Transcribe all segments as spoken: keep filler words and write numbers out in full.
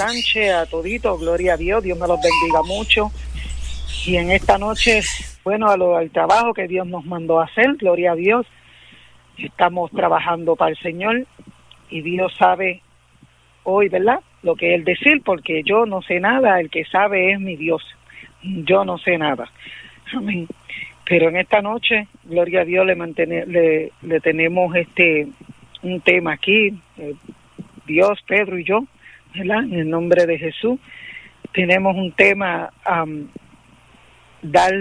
Sánchez, a todito, gloria a Dios, Dios me los bendiga mucho. Y en esta noche, bueno, a lo, al trabajo que Dios nos mandó a hacer, gloria a Dios, estamos trabajando para el Señor y Dios sabe hoy, ¿verdad?, lo que Él decir, porque yo no sé nada, el que sabe es mi Dios, yo no sé nada. Amén. Pero en esta noche, gloria a Dios, le, mantene, le, le tenemos este un tema aquí, eh, Dios, Pedro y yo, ¿verdad?, en el nombre de Jesús. Tenemos un tema, um, dar,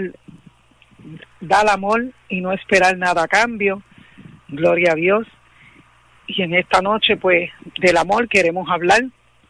dar amor y no esperar nada a cambio, gloria a Dios. Y en esta noche, pues, del amor queremos hablar,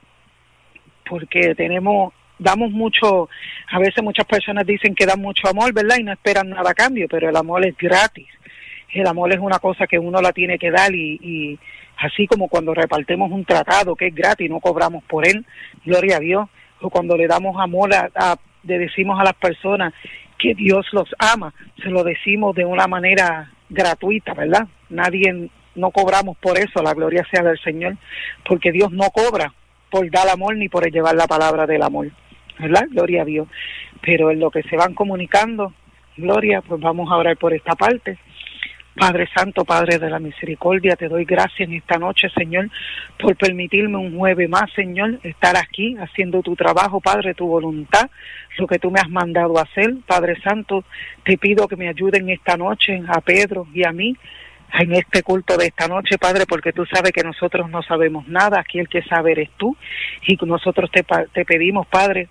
porque tenemos, damos mucho, a veces muchas personas dicen que dan mucho amor, ¿verdad?, y no esperan nada a cambio, pero el amor es gratis. El amor es una cosa que uno la tiene que dar y, y así como cuando repartimos un tratado que es gratis, no cobramos por él, gloria a Dios, o cuando le damos amor, a, a, le decimos a las personas que Dios los ama, se lo decimos de una manera gratuita, ¿verdad? Nadie, no cobramos por eso, la gloria sea del Señor, porque Dios no cobra por dar amor ni por llevar la palabra del amor, ¿verdad? Gloria a Dios. Pero en lo que se van comunicando, gloria, pues vamos a orar por esta parte. Padre Santo, Padre de la Misericordia, te doy gracias en esta noche, Señor, por permitirme un jueves más, Señor, estar aquí haciendo tu trabajo, Padre, tu voluntad, lo que tú me has mandado a hacer. Padre Santo, te pido que me ayuden esta noche a Pedro y a mí en este culto de esta noche, Padre, porque tú sabes que nosotros no sabemos nada, aquí el que sabe eres tú, y nosotros te, te pedimos, Padre,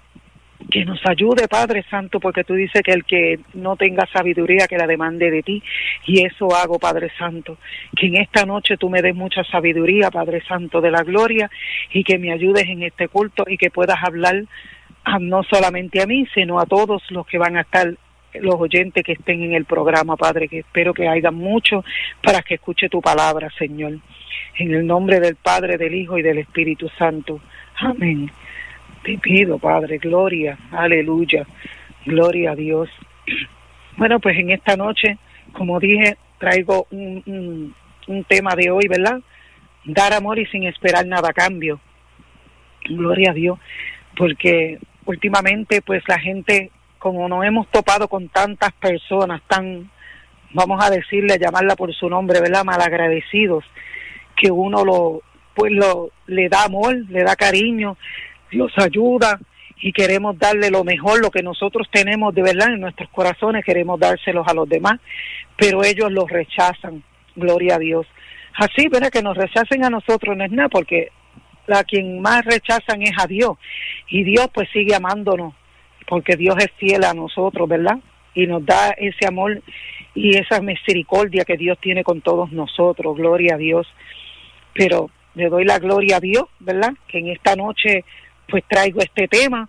que nos ayude, Padre Santo, porque tú dices que el que no tenga sabiduría que la demande de ti, y eso hago, Padre Santo, que en esta noche tú me des mucha sabiduría, Padre Santo de la gloria, y que me ayudes en este culto y que puedas hablar a, no solamente a mí, sino a todos los que van a estar, los oyentes que estén en el programa, Padre, que espero que haya mucho para que escuche tu palabra, Señor, en el nombre del Padre, del Hijo y del Espíritu Santo. Amén. Te pido, Padre, gloria, aleluya, gloria a Dios. Bueno, pues en esta noche, como dije, traigo un, un, un tema de hoy, ¿verdad? Dar amor y sin esperar nada a cambio. Gloria a Dios, porque últimamente, pues la gente, como nos hemos topado con tantas personas tan, vamos a decirle, a llamarla por su nombre, ¿verdad?, malagradecidos, que uno lo, pues lo, le da amor, le da cariño, los ayuda y queremos darle lo mejor, lo que nosotros tenemos de verdad en nuestros corazones, queremos dárselos a los demás, pero ellos los rechazan, gloria a Dios. Así, ¿verdad?, que nos rechacen a nosotros no es nada, porque a quien más rechazan es a Dios, y Dios pues sigue amándonos, porque Dios es fiel a nosotros, ¿verdad?, y nos da ese amor y esa misericordia que Dios tiene con todos nosotros, gloria a Dios. Pero le doy la gloria a Dios, ¿verdad?, que en esta noche pues traigo este tema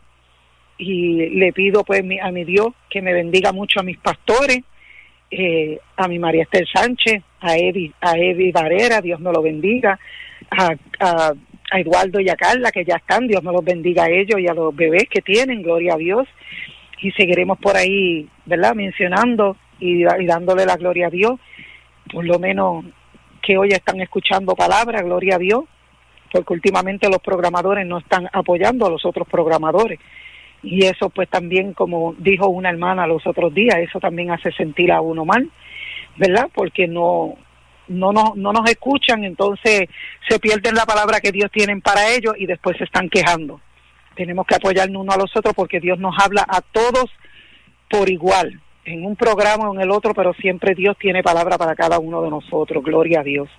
y le pido pues mi, a mi Dios que me bendiga mucho a mis pastores, eh, a mi María Esther Sánchez, a Eddie, a Eddie Varera, Dios me lo bendiga, a, a, a Eduardo y a Carla que ya están, Dios me los bendiga a ellos y a los bebés que tienen, gloria a Dios, y seguiremos por ahí, ¿verdad?, mencionando y, y dándole la gloria a Dios, por lo menos que hoy están escuchando palabras, gloria a Dios, porque últimamente los programadores no están apoyando a los otros programadores. Y eso pues también, como dijo una hermana los otros días, eso también hace sentir a uno mal, ¿verdad? Porque no no nos, no nos escuchan, entonces se pierden la palabra que Dios tiene para ellos y después se están quejando. Tenemos que apoyarnos uno a los otros porque Dios nos habla a todos por igual, en un programa o en el otro, pero siempre Dios tiene palabra para cada uno de nosotros, gloria a Dios.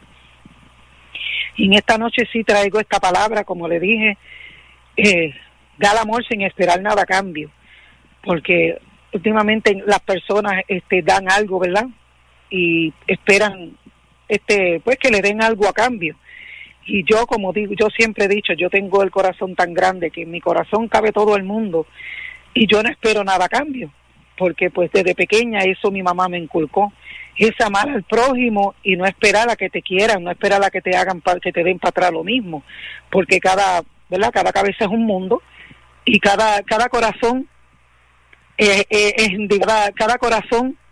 Y en esta noche sí traigo esta palabra, como le dije, eh, dar amor sin esperar nada a cambio, porque últimamente las personas este, dan algo, ¿verdad?, y esperan este pues que le den algo a cambio. Y yo, como digo, yo siempre he dicho, yo tengo el corazón tan grande que en mi corazón cabe todo el mundo y yo no espero nada a cambio, porque pues desde pequeña eso mi mamá me inculcó. Es amar al prójimo y no esperar a que te quieran, no esperar a que te hagan, que te den para atrás lo mismo, porque cada, ¿verdad?, cada cabeza es un mundo y cada cada corazón eh, eh, es cada, cada corazón